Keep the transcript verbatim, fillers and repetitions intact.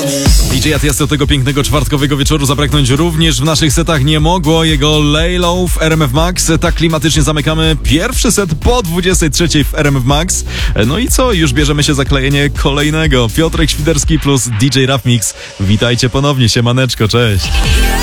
D J Atiasto tego pięknego czwartkowego wieczoru zabraknąć również w naszych setach nie mogło. Jego Lay Low w R M F Max. Tak klimatycznie zamykamy pierwszy set po dwudziestej trzeciej w R M F Max. No i co? Już bierzemy się za klejenie kolejnego. Piotrek Świderski plus D J Raf Mix. Witajcie ponownie, siemaneczko, cześć.